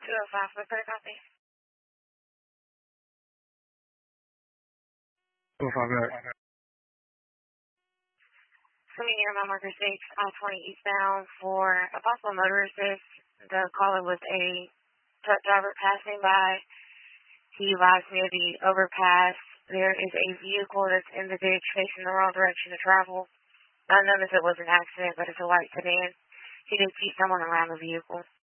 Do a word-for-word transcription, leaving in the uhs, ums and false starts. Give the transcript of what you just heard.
two oh five, what could I copy? two oh five back. Swimming near my marker six, I twenty eastbound for a possible motor assist. The caller was a truck driver passing by. He arrives near the overpass. There is a vehicle that's in the ditch facing the wrong direction to travel. I noticed it was an accident, but it's a white sedan. He did see someone around the vehicle.